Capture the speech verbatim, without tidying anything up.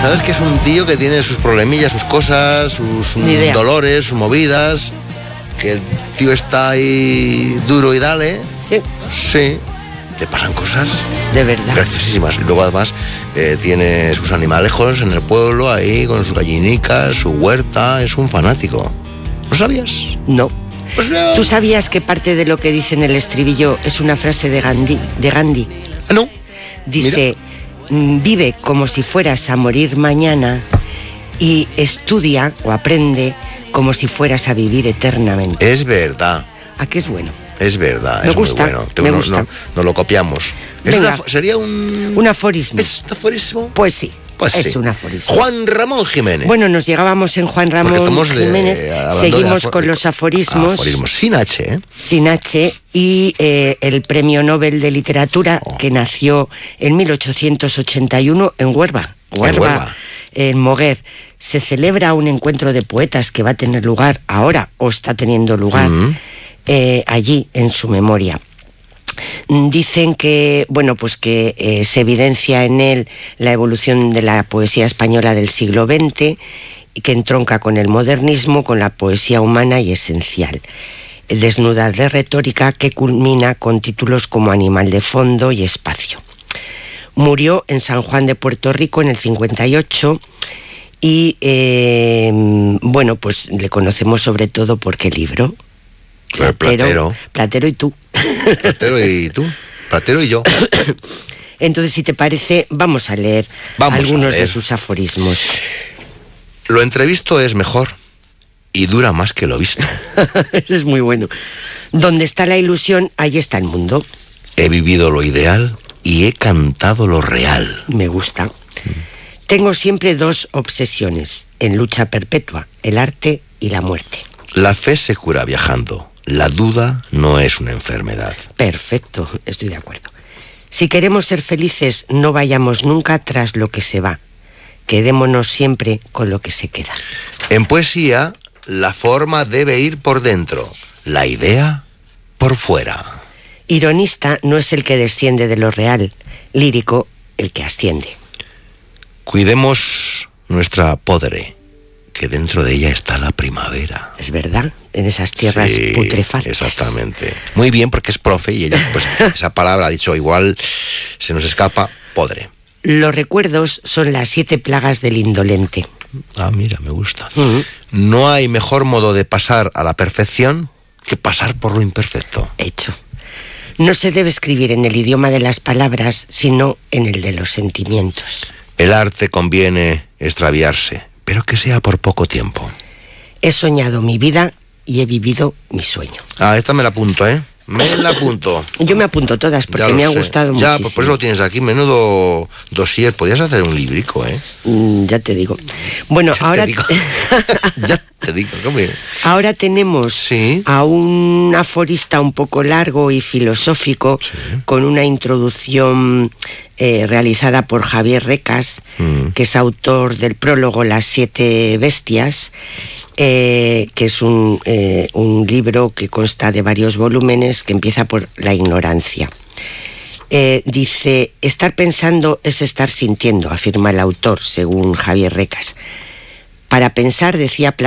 ¿Sabes que es un tío que tiene sus problemillas, sus cosas, sus Ni idea. dolores, sus movidas? Que el tío está ahí duro y dale. Sí, Sí. Le pasan cosas de verdad. graciosísimas. Y luego además eh, tiene sus animalejos en el pueblo, ahí con sus gallinicas, su huerta. Es un fanático. ¿Lo sabías? No. Pues no. ¿Tú sabías que parte de lo que dice en el estribillo es una frase de Gandhi? De Gandhi? Ah, no. Dice, mm, vive como si fueras a morir mañana y estudia o aprende como si fueras a vivir eternamente. Es verdad. ¿A qué es bueno? Es verdad, Me es gusta, muy bueno. me no, gusta. No, no lo copiamos. Es Venga. una, sería un... Un aforismo. ¿Es un aforismo? Pues sí, Pues es sí. un aforismo. Juan Ramón Jiménez. Bueno, nos llegábamos en Juan Porque Ramón estamos de- Jiménez. hablando Seguimos de afo- con los aforismos. Aforismos sin H, ¿eh? Sin H, y eh, el Premio Nobel de Literatura, Oh. que nació en mil ochocientos ochenta y uno en Huelva. En Huelva. En Moguer. Se celebra un encuentro de poetas que va a tener lugar ahora, o está teniendo lugar, Mm. eh, allí, en su memoria. Dicen que, bueno, pues que eh, se evidencia en él la evolución de la poesía española del siglo veinte, y que entronca con el modernismo, con la poesía humana y esencial. Desnuda de retórica, que culmina con títulos como Animal de fondo y Espacio. Murió en San Juan de Puerto Rico en el cincuenta y ocho y, eh, bueno, pues le conocemos sobre todo por qué libro. El Platero. Platero y tú. Platero y tú. Platero y yo. Entonces, si te parece, vamos a leer Vamos a algunos leer. de sus aforismos. Lo entrevisto es mejor y dura más que lo visto. Eso es muy bueno. Donde está la ilusión, ahí está el mundo. He vivido lo ideal y he cantado lo real. Me gusta. Tengo siempre dos obsesiones en lucha perpetua, el arte y la muerte. La fe se cura viajando. La duda no es una enfermedad. Perfecto, estoy de acuerdo. Si queremos ser felices, no vayamos nunca tras lo que se va. Quedémonos siempre con lo que se queda. En poesía, la forma debe ir por dentro, la idea por fuera. Ironista no es el que desciende de lo real, lírico el que asciende. Cuidemos nuestra podre, que dentro de ella está la primavera. Es verdad, en esas tierras Sí, putrefactas. exactamente. Muy bien, porque es profe y ella, pues, esa palabra ha dicho, igual se nos escapa, podre. Los recuerdos son las siete plagas del indolente. Ah, mira, me gusta. Uh-huh. No hay mejor modo de pasar a la perfección que pasar por lo imperfecto. Hecho. No se debe escribir en el idioma de las palabras, sino en el de los sentimientos. El arte conviene extraviarse, pero que sea por poco tiempo. He soñado mi vida y he vivido mi sueño. Ah, esta me la apunto, ¿eh? Me la apunto. Yo me apunto todas porque Ya lo me ha sé. gustado Ya, muchísimo. pues por eso lo tienes aquí, menudo dossier. Podías hacer un librico, ¿eh? Mm, ya te digo. Bueno, Ya ahora te digo. Ya te digo, ¿cómo? ahora tenemos Sí. a un aforista un poco largo y filosófico, Sí. con una introducción eh, realizada por Javier Recas, Mm. que es autor del prólogo Las siete bestias, eh, que es un, eh, un libro que consta de varios volúmenes, que empieza por la ignorancia. Eh, dice, estar pensando es estar sintiendo, afirma el autor, según Javier Recas. Para pensar, decía Platón,